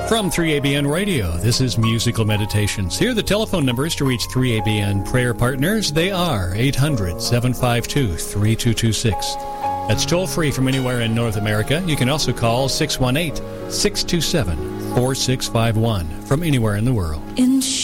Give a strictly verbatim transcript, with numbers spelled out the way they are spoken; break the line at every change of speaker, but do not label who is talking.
From three A B N Radio, this is Musical Meditations. Here are the telephone numbers to reach three A B N prayer partners. They are eight hundred, seven five two, three two two six. That's toll-free from anywhere in North America. You can also call six one eight, six two seven, four six five one from anywhere in the world.
In